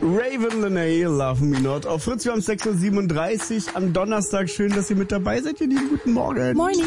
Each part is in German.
Raven Lenae, Love Me Not. Auf Fritz, wir haben 6.37 Uhr am Donnerstag. Schön, dass ihr mit dabei seid, ihr Lieben. Guten Morgen. Moini.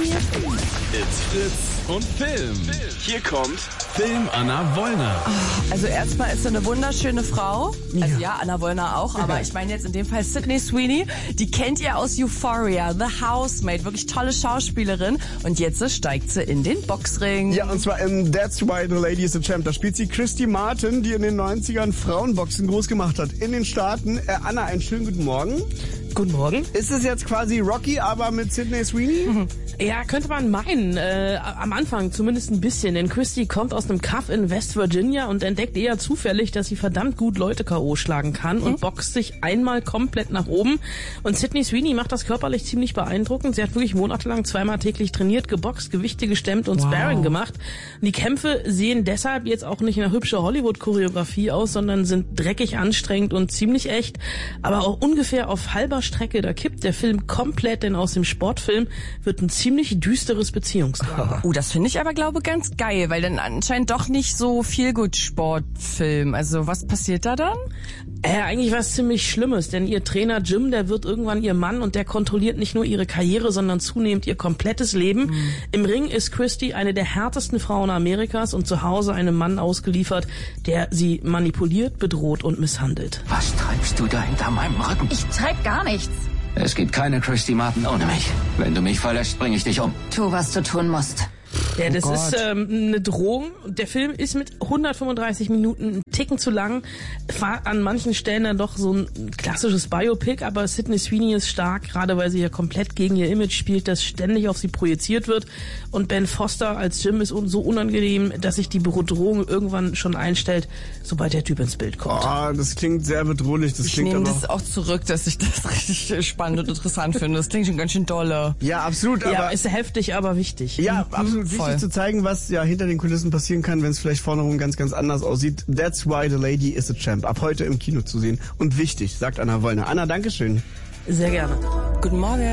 It's Fritz und Film. Hier kommt Film Anna Wollner. Also erstmal ist sie eine wunderschöne Frau. Also ja, Anna Wollner auch. Aber ich meine jetzt in dem Fall Sydney Sweeney. Die kennt ihr aus Euphoria, The Housemaid. Wirklich tolle Schauspielerin. Und jetzt steigt sie in den Boxring. Ja, und zwar in That's Why the Lady is a Champ. Da spielt sie Christy Martin, die in den 90ern Frauenboxen groß gemacht hat. In den Staaten. Anna, einen schönen guten Morgen. Guten Morgen. Ist es jetzt quasi Rocky, aber mit Sydney Sweeney? Ja, könnte man meinen. Am Anfang zumindest ein bisschen. Denn Christy kommt aus einem Kaff in West Virginia und entdeckt eher zufällig, dass sie verdammt gut Leute K.O. schlagen kann und boxt sich einmal komplett nach oben. Und Sydney Sweeney macht das körperlich ziemlich beeindruckend. Sie hat wirklich monatelang zweimal täglich trainiert, geboxt, Gewichte gestemmt und Sparring gemacht. Und die Kämpfe sehen deshalb jetzt auch nicht nach hübscher Hollywood-Choreografie aus, sondern sind dreckig anstrengend und ziemlich echt. Aber auch ungefähr auf halber Strecke, da kippt der Film komplett, denn aus dem Sportfilm wird ein ziemlich düsteres Beziehungsdrama. Das finde ich aber, glaube ich, ganz geil, weil dann anscheinend doch nicht so viel gut Sportfilm. Also was passiert da dann? Eigentlich was ziemlich Schlimmes, denn ihr Trainer Jim, der wird irgendwann ihr Mann und der kontrolliert nicht nur ihre Karriere, sondern zunehmend ihr komplettes Leben. Im Ring ist Christy eine der härtesten Frauen Amerikas und zu Hause einem Mann ausgeliefert, der sie manipuliert, bedroht und misshandelt. Was treibst du da hinter meinem Rücken? Ich treib gar nichts. Es gibt keine Christy Martin ohne mich. Wenn du mich verlässt, bringe ich dich um. Tu, was du tun musst. Ja, das ist eine Drohung. Der Film ist mit 135 Minuten einen Ticken zu lang. War an manchen Stellen dann doch so ein klassisches Biopic, aber Sydney Sweeney ist stark, gerade weil sie ja komplett gegen ihr Image spielt, das ständig auf sie projiziert wird. Und Ben Foster als Jim ist so unangenehm, dass sich die Bedrohung irgendwann schon einstellt, sobald der Typ ins Bild kommt. Oh, das klingt sehr bedrohlich. Ich nehme das auch zurück, dass ich das richtig spannend und interessant finde. Das klingt schon ganz schön dolle. Ja, absolut. Ja, aber ist heftig, aber wichtig. Ja, absolut wichtig zu zeigen, was ja hinter den Kulissen passieren kann, wenn es vielleicht vorne rum ganz, ganz anders aussieht. That's Why the Lady is a Champ. Ab heute im Kino zu sehen. Und wichtig, sagt Anna Wollner. Anna, Dankeschön. Sehr gerne. Guten Morgen.